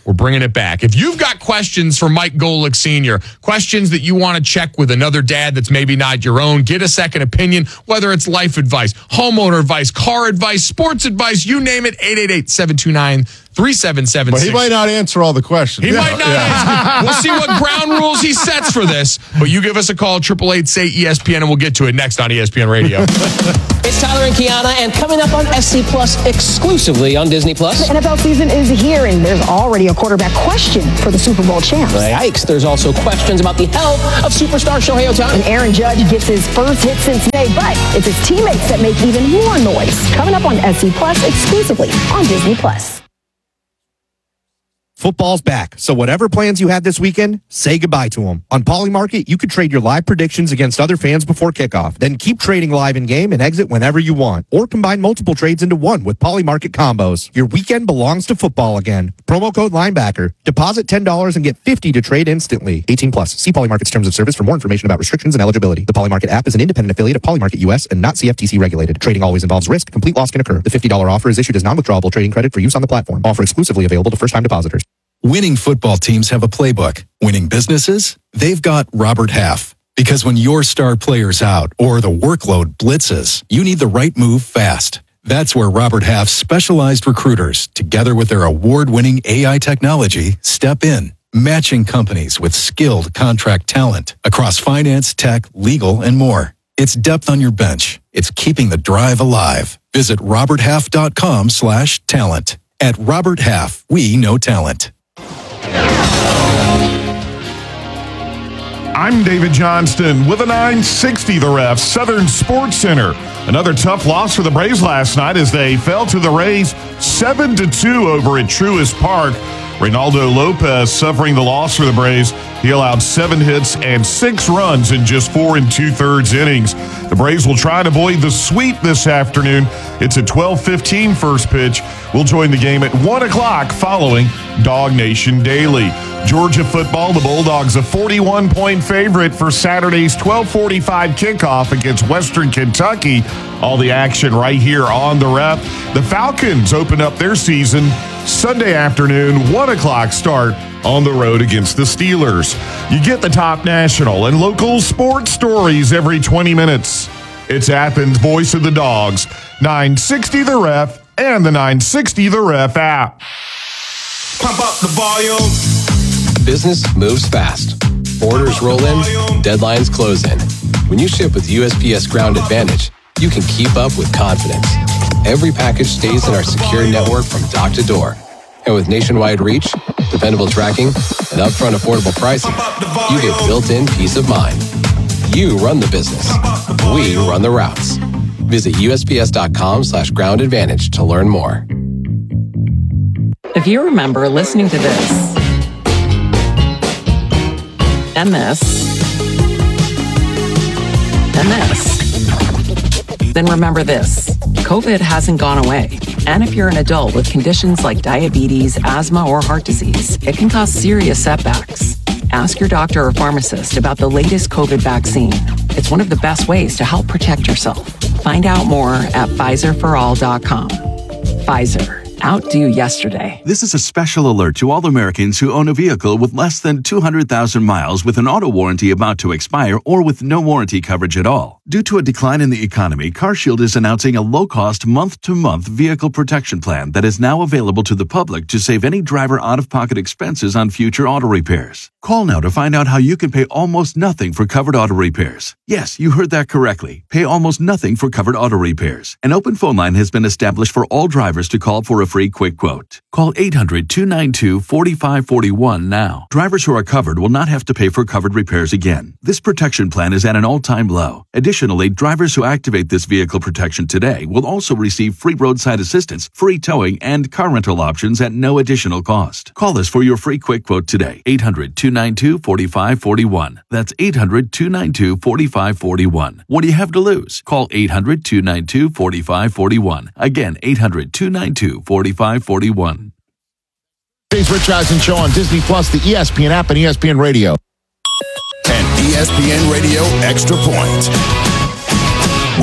We're bringing it back. If you've got questions for Mike Golick Senior, questions that you want to check with another dad that's maybe not your own, get a second opinion, whether it's life advice, homeowner advice, car advice, sports advice, you name it, eight eight eight, seven two nine, three seven seven six. But he might not answer all the questions. He yeah. might not yeah. answer. We'll see what ground rules he sets for this. But you give us a call, eight eight eight, S A Y, E S P N, and we'll get to it next on E S P N Radio. It's Tyler and Kiana, and coming up on S C Plus exclusively on Disney Plus. The N F L season is here, and there's already a quarterback question for the Super Bowl champs. Yikes, there's also questions about the health of superstar Shohei Ohtani. And Aaron Judge gets his first hit since May, but it's his teammates that make even more noise. Coming up on S C Plus exclusively on Disney Plus. Football's back, so whatever plans you had this weekend, say goodbye to them. On Polymarket, you could trade your live predictions against other fans before kickoff. Then keep trading live in-game and exit whenever you want. Or combine multiple trades into one with Polymarket combos. Your weekend belongs to football again. Promo code Linebacker. Deposit ten dollars and get fifty dollars to trade instantly. eighteen plus. See Polymarket's terms of service for more information about restrictions and eligibility. The Polymarket app is an independent affiliate of Polymarket U S and not C F T C regulated. Trading always involves risk. Complete loss can occur. The fifty dollars offer is issued as non-withdrawable trading credit for use on the platform. Offer exclusively available to first-time depositors. Winning football teams have a playbook. Winning businesses? They've got Robert Half. Because when your star player's out or the workload blitzes, you need the right move fast. That's where Robert Half's specialized recruiters, together with their award-winning A I technology, step in, matching companies with skilled contract talent across finance, tech, legal, and more. It's depth on your bench. It's keeping the drive alive. Visit roberthalf.com slash talent. At Robert Half, we know talent. I'm David Johnston with a nine sixty The Ref, Southern Sports Center. Another tough loss for the Braves last night as they fell to the Rays seven to two over at Truist Park. Reynaldo Lopez suffering the loss for the Braves. He allowed seven hits and six runs in just four and two-thirds innings. The Braves will try to avoid the sweep this afternoon. It's a twelve fifteen first pitch. We'll join the game at one o'clock following Dog Nation Daily. Georgia football, the Bulldogs a forty-one point favorite for Saturday's twelve forty-five kickoff against Western Kentucky. All the action right here on the Ref. The Falcons open up their season Sunday afternoon, one o'clock start on the road against the Steelers. You get the top national and local sports stories every twenty minutes. It's Athens' Voice of the Dogs, nine sixty The Ref, and the nine sixty The Ref app. Pump up the volume. Business moves fast. Orders roll in, deadlines close in. When you ship with U S P S Ground Advantage, you can keep up with confidence. Every package stays in our secure network from dock to door. And with nationwide reach, dependable tracking, and upfront affordable pricing, you get built-in peace of mind. You run the business. We run the routes. Visit usps.com slash ground advantage to learn more. If you remember listening to this and this and this, then remember this. COVID hasn't gone away. And if you're an adult with conditions like diabetes, asthma, or heart disease, it can cause serious setbacks. Ask your doctor or pharmacist about the latest COVID vaccine. It's one of the best ways to help protect yourself. Find out more at Pfizer for all dot com. Pfizer. Outdo yesterday. This is a special alert to all Americans who own a vehicle with less than two hundred thousand miles with an auto warranty about to expire or with no warranty coverage at all. Due to a decline in the economy, CarShield is announcing a low-cost month-to-month vehicle protection plan that is now available to the public to save any driver out-of-pocket expenses on future auto repairs. Call now to find out how you can pay almost nothing for covered auto repairs. Yes, you heard that correctly. Pay almost nothing for covered auto repairs. An open phone line has been established for all drivers to call for a free quick quote. Call eight hundred, two nine two, four five four one now. Drivers who are covered will not have to pay for covered repairs again. This protection plan is at an all-time low. Additionally, drivers who activate this vehicle protection today will also receive free roadside assistance, free towing, and car rental options at no additional cost. Call us for your free quick quote today. eight hundred, two nine two, four five four one. That's eight hundred, two nine two, four five four one. What do you have to lose? Call eight hundred, two nine two, four five four one. Again, eight hundred, two nine two, four five four one. Today's Rich Eisen Show on Disney Plus, the E S P N app, and E S P N Radio. And E S P N Radio Extra Point with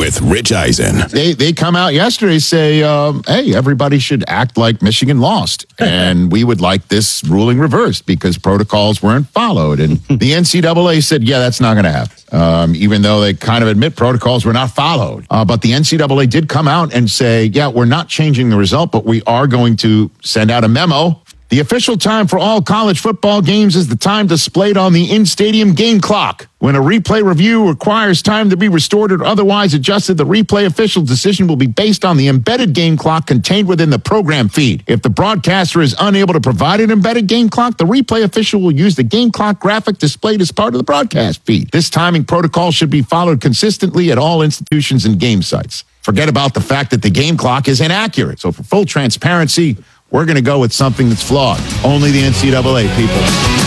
with Rich Eisen. They they come out yesterday say, um, hey, everybody should act like Michigan lost. And we would like this ruling reversed because protocols weren't followed. And the N C double A said, yeah, that's not going to happen. Um, even though they kind of admit protocols were not followed. Uh, but the N C double A did come out and say, yeah, we're not changing the result, but we are going to send out a memo. The official time for all college football games is the time displayed on the in-stadium game clock. When a replay review requires time to be restored or otherwise adjusted, the replay official decision will be based on the embedded game clock contained within the program feed. If the broadcaster is unable to provide an embedded game clock, the replay official will use the game clock graphic displayed as part of the broadcast feed. This timing protocol should be followed consistently at all institutions and game sites. Forget about the fact that the game clock is inaccurate. So for full transparency, we're going to go with something that's flawed. Only the N C double A, people.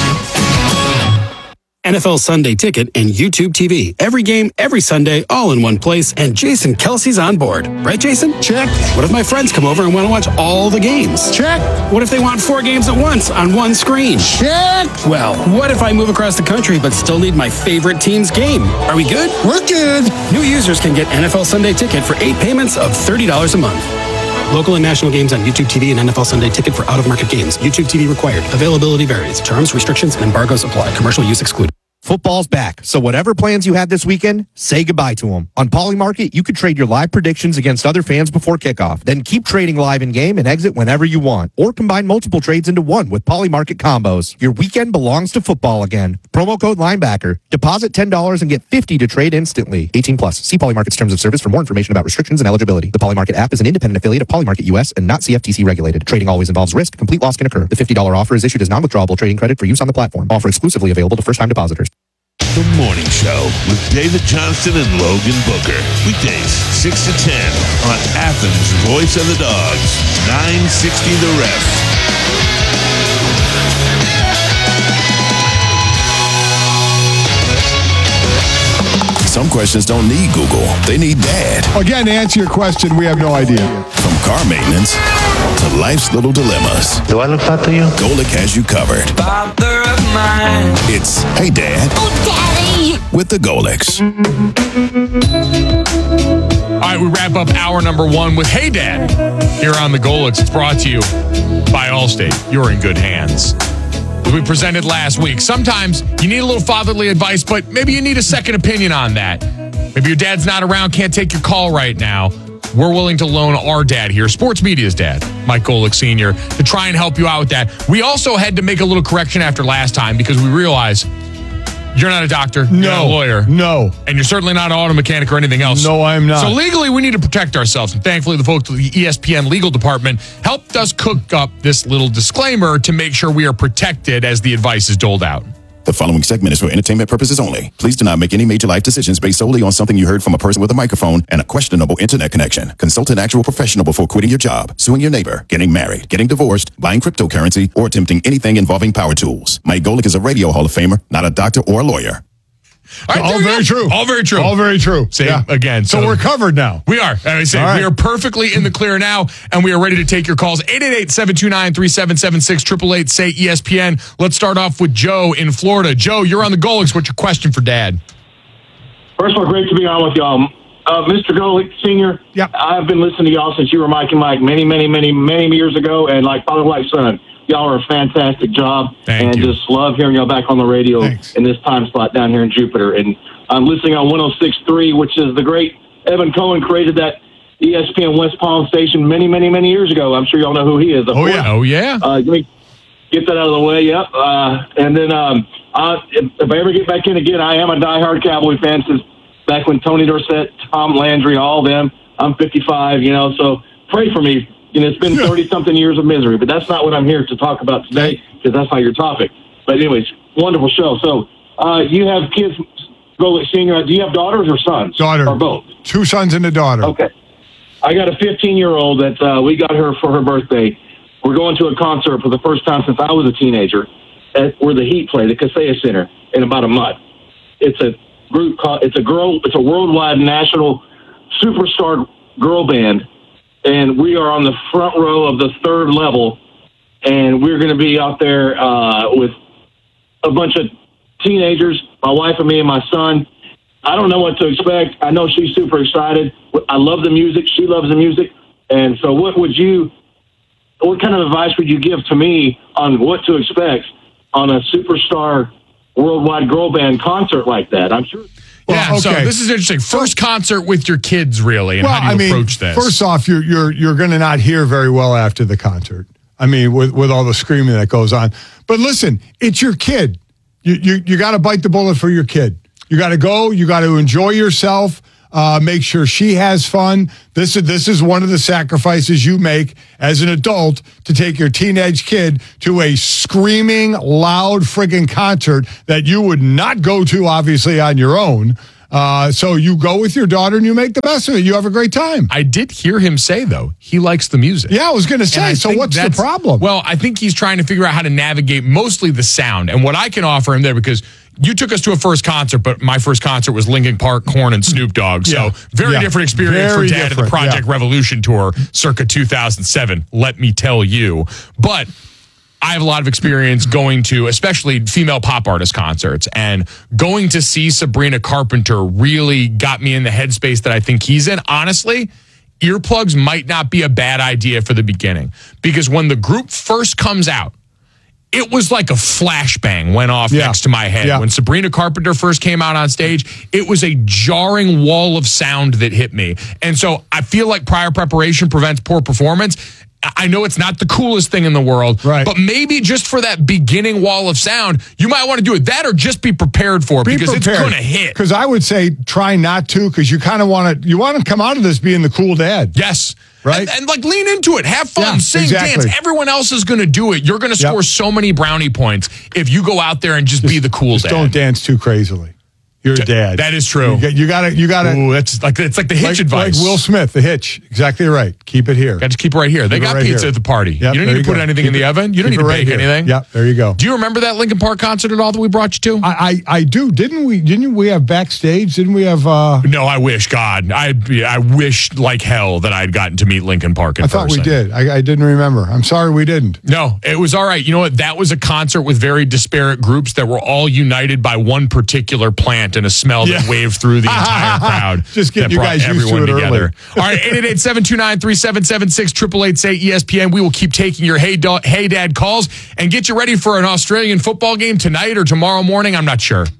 N F L Sunday Ticket and YouTube T V. Every game, every Sunday, all in one place. And Jason Kelsey's on board. Right, Jason? Check. What if my friends come over and want to watch all the games? Check. What if they want four games at once on one screen? Check. Well, what if I move across the country but still need my favorite team's game? Are we good? We're good. New users can get N F L Sunday Ticket for eight payments of thirty dollars a month. Local and national games on YouTube T V and N F L Sunday Ticket for out-of-market games. YouTube T V required. Availability varies. Terms, restrictions, and embargoes apply. Commercial use excluded. Football's back, so whatever plans you had this weekend, say goodbye to them. On Polymarket, you could trade your live predictions against other fans before kickoff. Then keep trading live in-game and exit whenever you want. Or combine multiple trades into one with Polymarket combos. Your weekend belongs to football again. Promo code Linebacker. Deposit ten dollars and get fifty dollars to trade instantly. eighteen plus. See Polymarket's terms of service for more information about restrictions and eligibility. The Polymarket app is an independent affiliate of Polymarket U S and not C F T C regulated. Trading always involves risk. Complete loss can occur. The fifty dollars offer is issued as non-withdrawable trading credit for use on the platform. Offer exclusively available to first-time depositors. The Morning Show with David Johnston and Logan Booker. Weekdays, six to ten on Athens' Voice of the Dogs, nine sixty The Ref. Some questions don't need Google. They need Dad. Again, to answer your question, we have no idea. From car maintenance to life's little dilemmas. Do I look fat to you? Golic has you covered. Father of mine. It's Hey Dad. Oh, Daddy. With the Golics. All right, we wrap up hour number one with Hey Dad here on the Golics. It's brought to you by Allstate. You're in good hands. We presented last week. Sometimes you need a little fatherly advice, but maybe you need a second opinion on that. Maybe your dad's not around, can't take your call right now. We're willing to loan our dad here, sports media's dad, Mike Golic Senior, to try and help you out with that. We also had to make a little correction after last time because we realized you're not a doctor, no, you're not a lawyer. No. And you're certainly not an auto mechanic or anything else. No, I'm not. So legally, we need to protect ourselves. And thankfully, the folks at the E S P N legal department helped us cook up this little disclaimer to make sure we are protected as the advice is doled out. The following segment is for entertainment purposes only. Please do not make any major life decisions based solely on something you heard from a person with a microphone and a questionable internet connection. Consult an actual professional before quitting your job, suing your neighbor, getting married, getting divorced, buying cryptocurrency, or attempting anything involving power tools. Mike Golic is a radio Hall of Famer, not a doctor or a lawyer. All, right, all very true. All very true. All very true. Same yeah. again. So, so we're covered now. We are. As I said, right. We are perfectly in the clear now, and we are ready to take your calls. eight eight eight, seven two nine, three seven seven six, eight eight eight, say E S P N. Let's start off with Joe in Florida. Joe, you're on the Golics. What's your question for Dad? First of all, great to be on with y'all. Uh, Mister Golic Senior, yep. I've been listening to y'all since you were Mike and Mike many, many, many, many years ago, and like father, like son. Y'all are a fantastic job. Thank and you. just love hearing y'all back on the radio Thanks. in this time slot down here in Jupiter. And I'm listening on one oh six point three, which is the great Evan Cohen created that E S P N West Palm station many, many, many years ago. I'm sure y'all know who he is. Oh, course. yeah. Oh, yeah. Uh, let me get that out of the way. Yep. Uh, and then um, uh, if, if I ever get back in again, I am a diehard Cowboy fan since back when Tony Dorsett, Tom Landry, all them. I'm fifty-five, you know, so pray for me. You know, it's been thirty-something years of misery, but that's not what I'm here to talk about today because that's not your topic. But anyways, wonderful show. So uh, you have kids, Golic Senior. Do you have daughters or sons? Daughter. Or both? Two sons and a daughter. Okay. I got a fifteen-year-old that uh, we got her for her birthday. We're going to a concert for the first time since I was a teenager at where the Heat play, the Kaseya Center, in about a month. It's a group called, it's a girl, it's a worldwide national superstar girl band. And we are on the front row of the third level, and we're going to be out there uh, with a bunch of teenagers, my wife and me and my son, I don't know what to expect. I know she's super excited. I love the music. She loves the music. And so what would you, what kind of advice would you give to me on what to expect on a superstar worldwide girl band concert like that? I'm sure. Yeah, Well, so okay. this is interesting. First concert with your kids, really, and Well, how do you I mean, approach this? first off, you're you're you're going to not hear very well after the concert. I mean, with with all the screaming that goes on. But listen, it's your kid. You you you got to bite the bullet for your kid. You got to go. You got to enjoy yourself. Uh, make sure she has fun. This is this is one of the sacrifices you make as an adult to take your teenage kid to a screaming, loud, friggin' concert that you would not go to, obviously, on your own. Uh, so you go with your daughter and you make the best of it. You have a great time. I did hear him say, though, he likes the music. Yeah, I was going to And I say, so think what's the that's- problem? Well, I think he's trying to figure out how to navigate mostly the sound. And what I can offer him there, because you took us to a first concert, but my first concert was Linkin Park, Korn, and Snoop Dogg. So Yeah. very Yeah. different experience Very for Dad at the different, Project yeah. Revolution tour circa two thousand seven, let me tell you. But I have a lot of experience going to, especially female pop artist concerts, and going to see Sabrina Carpenter really got me in the headspace that I think he's in. Honestly, earplugs might not be a bad idea for the beginning, because when the group first comes out, it was like a flashbang went off Yeah. next to my head. Yeah. When Sabrina Carpenter first came out on stage, it was a jarring wall of sound that hit me. And so I feel like prior preparation prevents poor performance. I know it's not the coolest thing in the world, Right. but maybe just for that beginning wall of sound, you might want to do it. That or just be prepared for it, Be because prepared. it's going to hit. Because I would say try not to, because you kind of want to, you want to come out of this being the cool dad. Yes. Right? And, and like lean into it. Have fun. Yeah, Sing, exactly. dance. Everyone else is going to do it. You're going to Yep. score so many brownie points if you go out there and just, be the cool Just dad. don't dance too crazily. You're a dad. That is true. You got to, you got to. Ooh, that's like it's like the hitch like, advice. Like Will Smith, the hitch. Exactly right. Keep it here. Got to keep it right here. They Keep it got right pizza here. at the party. Yep, you don't there need to you put go. anything Keep in the it- oven. You don't need keep to it right bake here. anything. Yep, there you go. Do you remember that Linkin Park concert at all that we brought you to? I, I, I do. Didn't we? Didn't we have backstage? Didn't we have? uh No, I wish, God. I I wish like hell that I had gotten to meet Linkin Park in I thought person. we did. I, I didn't remember. I'm sorry we didn't. No, it was all right. You know what? That was a concert with very disparate groups that were all united by one particular plant and a smell that Yeah. waved through the entire crowd. Just get that you brought guys used to everyone it early. together. All right, eight eight eight, seven two nine, three seven seven six, eight eight eight, say E S P N. We will keep taking your Hey, Do- hey Dad calls and get you ready for an Australian football game tonight or tomorrow morning. I'm not sure.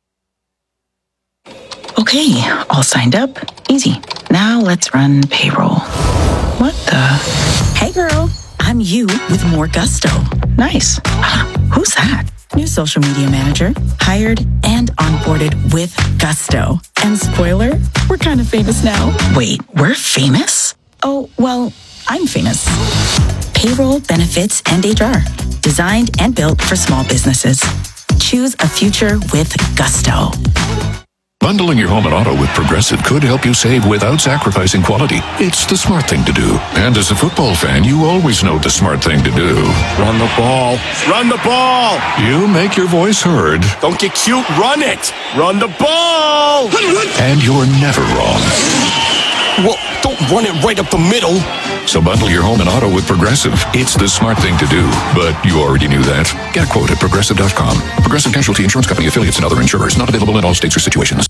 Okay, all signed up. Easy. Now let's run payroll. What the? Hey girl, I'm you with more gusto. Nice. Who's that? New social media manager, hired and onboarded with gusto. And spoiler, we're kind of famous now. Wait, we're famous? Oh, well, I'm famous. Payroll, benefits, and H R. Designed and built for small businesses. Choose a future with gusto. Bundling your home and auto with Progressive could help you save without sacrificing quality. It's the smart thing to do. And as a football fan, you always know the smart thing to do. Run the ball. Run the ball. You make your voice heard, Don't get cute. Run it. Run the ball. and you're never wrong. Well, don't run it right up the middle. So bundle your home and auto with Progressive. It's the smart thing to do. But you already knew that. Get a quote at progressive dot com. Progressive Casualty Insurance Company affiliates and other insurers. Not available in all states or situations.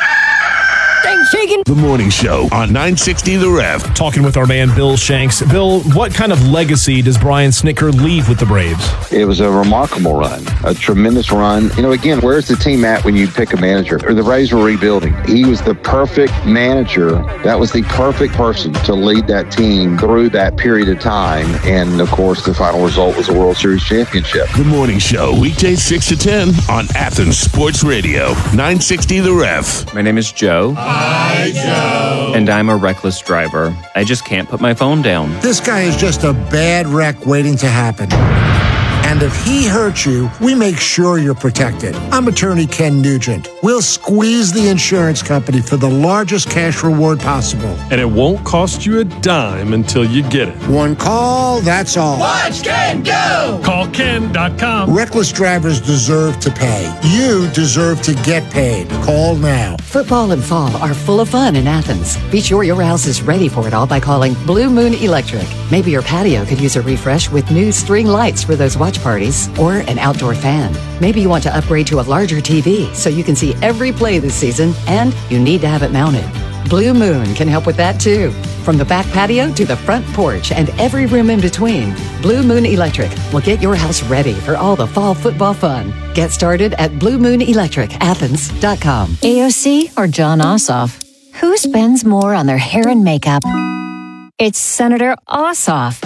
Shaking. The Morning Show on nine sixty The Ref. Talking with our man Bill Shanks. Bill, what kind of legacy does Brian Snitker leave with the Braves? It was a remarkable run, a tremendous run. You know, again, where's the team at when you pick a manager? Or the Braves were rebuilding. He was the perfect manager. That was the perfect person to lead that team through that period of time. And, of course, the final result was a World Series championship. The Morning Show, weekdays six to ten on Athens Sports Radio, nine sixty The Ref. My name is Joe. Hi, Joe. And I'm a reckless driver. I just can't put my phone down. This guy is just a bad wreck waiting to happen. And if he hurts you, we make sure you're protected. I'm attorney Ken Nugent. We'll squeeze the insurance company for the largest cash reward possible. And it won't cost you a dime until you get it. One call, that's all. Watch Ken go! Call Ken dot com. Reckless drivers deserve to pay. You deserve to get paid. Call now. Football and fall are full of fun in Athens. Be sure your house is ready for it all by calling Blue Moon Electric. Maybe your patio could use a refresh with new string lights for those watch watch parties, or an outdoor fan. Maybe you want to upgrade to a larger T V so you can see every play this season, and you need to have it mounted. Blue Moon can help with that too. From the back patio to the front porch and every room in between, Blue Moon Electric will get your house ready for all the fall football fun. Get started at blue moon electric athens dot com. A O C or John Ossoff? Who spends more on their hair and makeup? It's Senator Ossoff.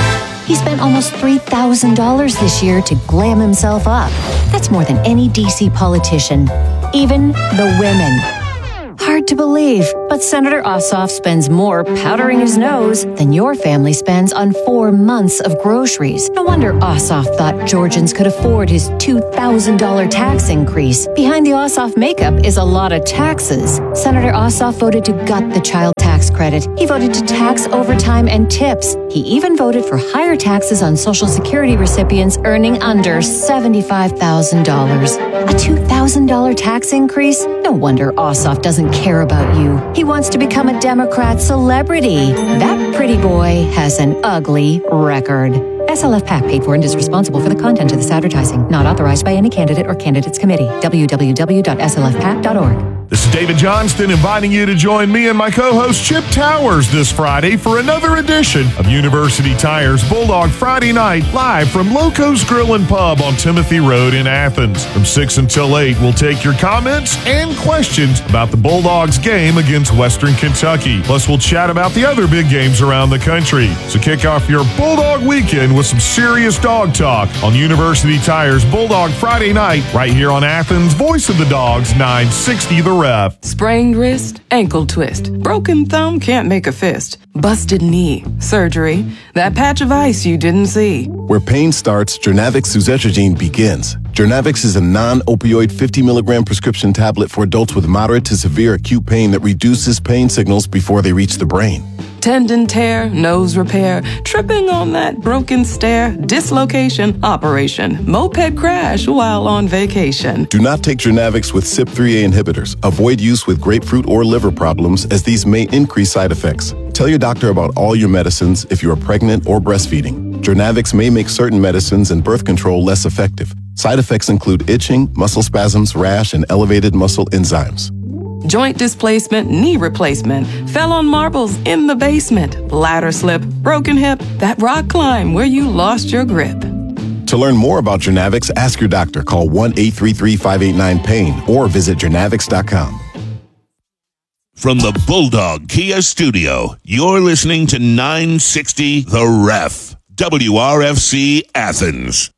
He spent almost three thousand dollars this year to glam himself up. That's more than any D C politician, even the women. Hard to believe, but Senator Ossoff spends more powdering his nose than your family spends on four months of groceries. No wonder Ossoff thought Georgians could afford his two thousand dollars tax increase. Behind the Ossoff makeup is a lot of taxes. Senator Ossoff voted to gut the child tax credit. He voted to tax overtime and tips. He even voted for higher taxes on Social Security recipients earning under seventy-five thousand dollars. A two thousand dollars tax increase? No wonder Ossoff doesn't care about you. He wants to become a Democrat celebrity. That pretty boy has an ugly record. S L F PAC paid for and is responsible for the content of this advertising. Not authorized by any candidate or candidates committee. w w w dot s l f pac dot org. This is David Johnston inviting you to join me and my co-host Chip Towers this Friday for another edition of University Tires Bulldog Friday Night, live from Loco's Grill and Pub on Timothy Road in Athens. From six until eight, we'll take your comments and questions about the Bulldogs game against Western Kentucky. Plus, we'll chat about the other big games around the country. So kick off your Bulldog weekend with some serious dog talk on University Tires Bulldog Friday Night, right here on Athens' Voice of the Dogs, nine sixty The Ref. Sprained wrist, ankle twist, broken thumb, can't make a fist, busted knee, surgery, that patch of ice you didn't see. Where pain starts, Jernavix suzetrigine begins. Jernavix is a non-opioid fifty milligram prescription tablet for adults with moderate to severe acute pain that reduces pain signals before they reach the brain. Tendon tear, nose repair, tripping on that broken stair, dislocation, operation, moped crash while on vacation. Do not take Jernavix with C Y P three A inhibitors. Avoid use with grapefruit or liver problems, as these may increase side effects. Tell your doctor about all your medicines if you are pregnant or breastfeeding. Jernavix may make certain medicines and birth control less effective. Side effects include itching, muscle spasms, rash, and elevated muscle enzymes. Joint displacement, knee replacement, fell on marbles in the basement, ladder slip, broken hip, that rock climb where you lost your grip. To learn more about Jernavix, ask your doctor. Call one eight three three, five eight nine, pain or visit jernavix dot com. From the Bulldog Kia Studio, you're listening to nine sixty The Ref, W R F C Athens.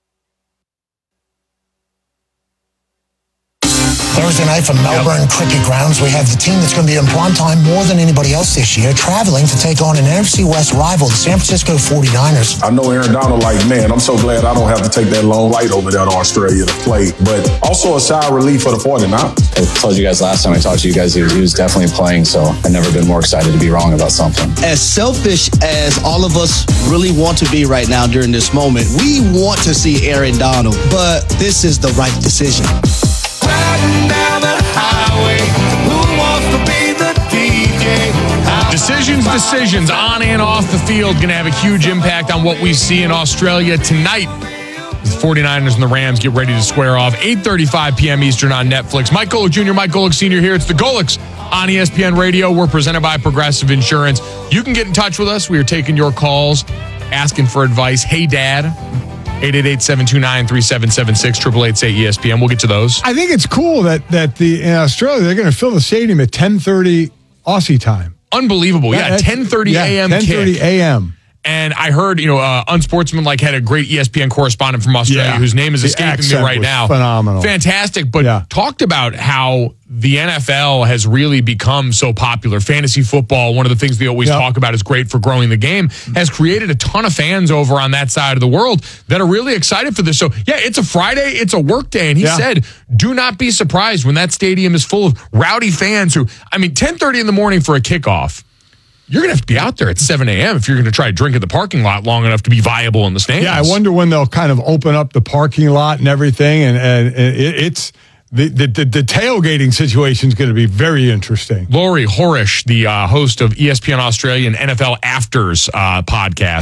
Thursday night from Melbourne Cricket Grounds, we have the team that's going to be in prime time more than anybody else this year, traveling to take on an N F C West rival, the San Francisco forty-niners. I know Aaron Donald, like, man, I'm so glad I don't have to take that long flight over there to Australia to play, but also a sigh of relief for the forty-niners. I told you guys last time I talked to you guys, he was, he was definitely playing, so I've never been more excited to be wrong about something. As selfish as all of us really want to be right now during this moment, we want to see Aaron Donald, but this is the right decision. Riding down the highway, who wants to be the D J? Decisions, decisions on and off the field going to have a huge impact on what we see in Australia tonight. The forty-niners and the Rams get ready to square off. eight thirty-five p.m. Eastern on Netflix. Mike Golick Junior, Mike Golick Senior here. It's the Golicks on E S P N Radio. We're presented by Progressive Insurance. You can get in touch with us. We are taking your calls, asking for advice. Hey, Dad. eight eight eight, seven two nine, three seven seven six, eight eight eight, say E S P N. We'll get to those. I think it's cool that that the in Australia, they're going to fill the stadium at ten thirty Aussie time. Unbelievable. That, yeah, ten thirty a.m. ten thirty a.m. And I heard, you know, uh, Unsportsmanlike had a great E S P N correspondent from Australia yeah. whose name is the escaping me right now. Phenomenal. Fantastic, but yeah. talked about how the N F L has really become so popular. Fantasy football, one of the things they always yep. talk about is great for growing the game, has created a ton of fans over on that side of the world that are really excited for this. So, yeah, it's a Friday, it's a work day, and he yeah. said, do not be surprised when that stadium is full of rowdy fans who, I mean, ten thirty in the morning for a kickoff. You're going to have to be out there at seven a.m. if you're going to try to drink at the parking lot long enough to be viable in the stands. Yeah, I wonder when they'll kind of open up the parking lot and everything. And, and, and it, it's the, the, the, the tailgating situation is going to be very interesting. Laurie Horish, the uh, host of E S P N Australia and N F L Afters uh, podcast,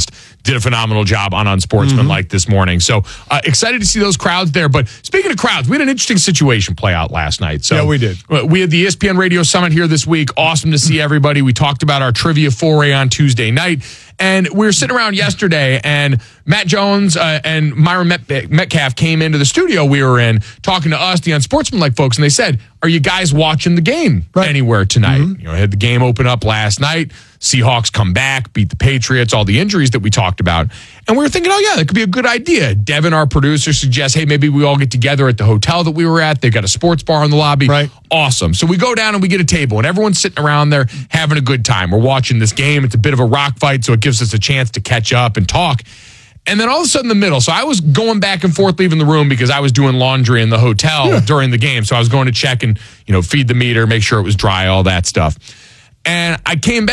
did a phenomenal job on Unsportsmanlike this morning. So uh, excited to see those crowds there. But speaking of crowds, we had an interesting situation play out last night. So Yeah, we did. uh, We had the E S P N Radio Summit here this week. Awesome to see everybody. We talked about our trivia foray on Tuesday night. And we were sitting around yesterday, and Matt Jones uh, and Myron Met- Metcalf came into the studio we were in, talking to us, the Unsportsmanlike folks, and they said, are you guys watching the game anywhere tonight? You know, I had the game open up last night. Seahawks come back, beat the Patriots, all the injuries that we talked about. And we were thinking, oh, yeah, that could be a good idea. Devin, our producer, suggests, hey, maybe we all get together at the hotel that we were at. They've got a sports bar in the lobby. Right. Awesome. So we go down and we get a table, and everyone's sitting around there having a good time. We're watching this game. It's a bit of a rock fight, so it gives us a chance to catch up and talk. And then all of a sudden in the middle, so I was going back and forth leaving the room because I was doing laundry in the hotel yeah. during the game. So I was going to check and, you know, feed the meter, make sure it was dry, all that stuff. And I came back.